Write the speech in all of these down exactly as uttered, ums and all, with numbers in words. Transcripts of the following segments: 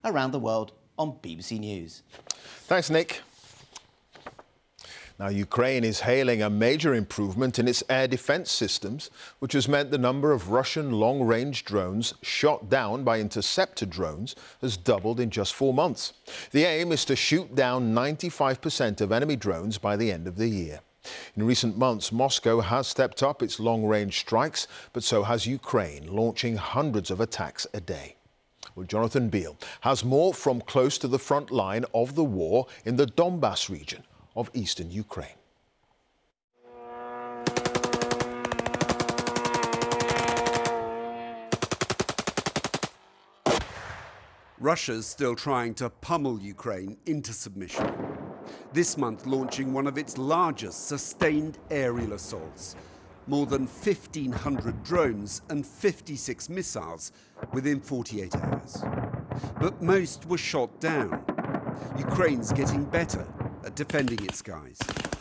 around the world on B B C News. Thanks, Nick. Now, Ukraine is hailing a major improvement in its air defense systems, which has meant the number of Russian long-range drones shot down by interceptor drones has doubled in just four months. The aim is to shoot down ninety-five percent of enemy drones by the end of the year. In recent months, Moscow has stepped up its long-range strikes, but so has Ukraine, launching hundreds of attacks a day. Well, Jonathan Beale has more from close to the front line of the war in the Donbas region of eastern Ukraine. Russia's still trying to pummel Ukraine into submission. This month launching one of its largest sustained aerial assaults. More than fifteen hundred drones and fifty-six missiles within forty-eight hours. But most were shot down. Ukraine's getting better at defending its skies.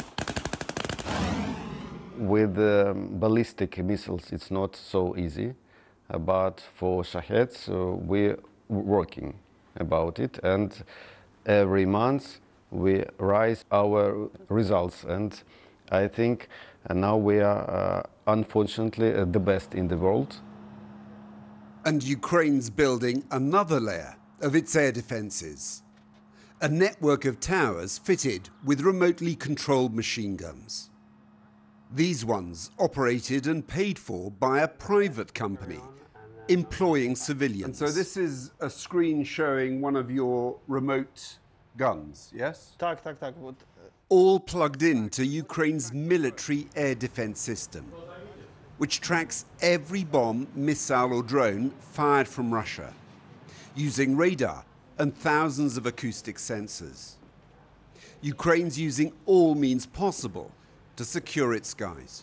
With um, ballistic missiles, it's not so easy, uh, but for Shaheds, uh, we're working about it, and every month we rise our results, and I think uh, now we are, uh, unfortunately, uh, the best in the world. And Ukraine's building another layer of its air defences. A network of towers fitted with remotely controlled machine guns. These ones operated and paid for by a private company, employing civilians. And so this is a screen showing one of your remote guns, yes? Так, так, так. Вот. All plugged into Ukraine's military air defense system, which tracks every bomb, missile or drone fired from Russia, using radar and thousands of acoustic sensors. Ukraine's using all means possible to secure its skies.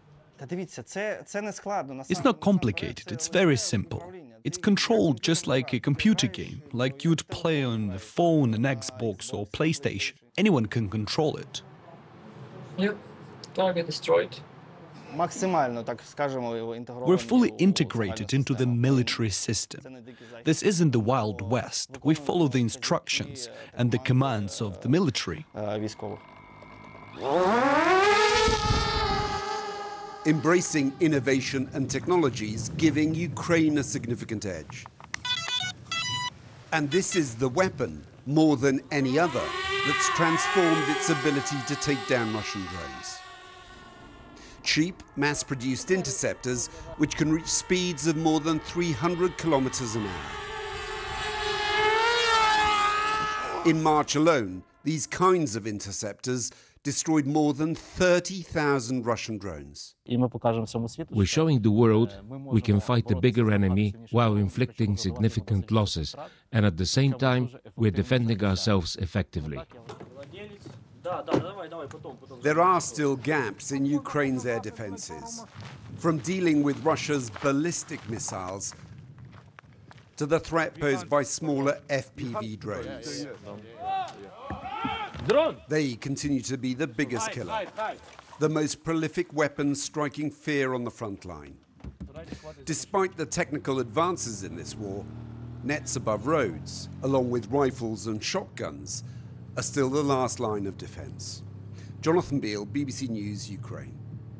It's not complicated, it's very simple. It's controlled just like a computer game, like you'd play on a phone, an Xbox or PlayStation. Anyone can control it. Yep, target destroyed. We're fully integrated into the military system. This isn't the Wild West. We follow the instructions and the commands of the military. Embracing innovation and technologies, giving Ukraine a significant edge. And this is the weapon, more than any other, that's transformed its ability to take down Russian drones. Cheap, mass-produced interceptors which can reach speeds of more than three hundred kilometers an hour. In March alone, these kinds of interceptors destroyed more than thirty thousand Russian drones. We're showing the world we can fight a bigger enemy while inflicting significant losses, and at the same time, we're defending ourselves effectively. There are still gaps in Ukraine's air defenses, from dealing with Russia's ballistic missiles to the threat posed by smaller F P V drones. They continue to be the biggest killer, the most prolific weapons striking fear on the front line. Despite the technical advances in this war, nets above roads, along with rifles and shotguns, are still the last line of defence. Jonathan Beale, B B C News, Ukraine.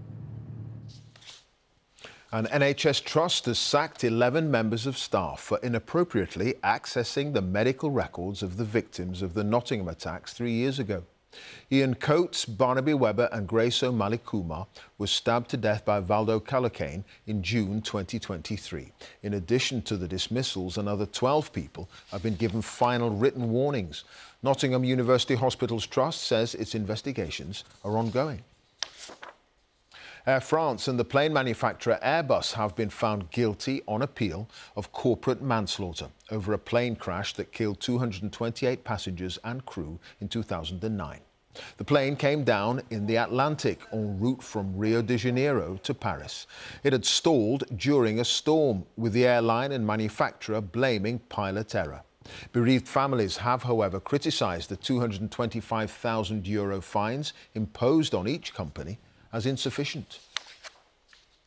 An N H S trust has sacked eleven members of staff for inappropriately accessing the medical records of the victims of the Nottingham attacks three years ago. Ian Coates, Barnaby Webber and Grace O'Malley Kumar were stabbed to death by Valdo Calocane in June twenty twenty-three. In addition to the dismissals, another twelve people have been given final written warnings. Nottingham University Hospitals Trust says its investigations are ongoing. Air France and the plane manufacturer Airbus have been found guilty on appeal of corporate manslaughter over a plane crash that killed two hundred twenty-eight passengers and crew in two thousand nine. The plane came down in the Atlantic en route from Rio de Janeiro to Paris. It had stalled during a storm, with the airline and manufacturer blaming pilot error. Bereaved families have, however, criticised the two hundred twenty-five thousand euro fines imposed on each company as insufficient.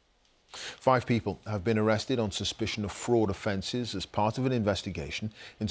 Five people have been arrested on suspicion of fraud offences as part of an investigation into